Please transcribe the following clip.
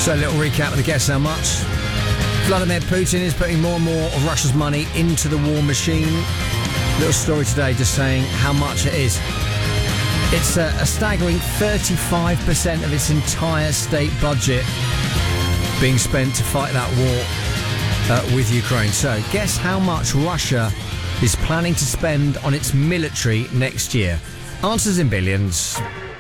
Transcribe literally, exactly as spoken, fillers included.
So a little recap of the Guess How Much. Vladimir Putin is putting more and more of Russia's money into the war machine. Little story today just saying how much it is. It's a, a staggering thirty-five percent of its entire state budget being spent to fight that war uh, with Ukraine. So guess how much Russia is planning to spend on its military next year? Answers in billions.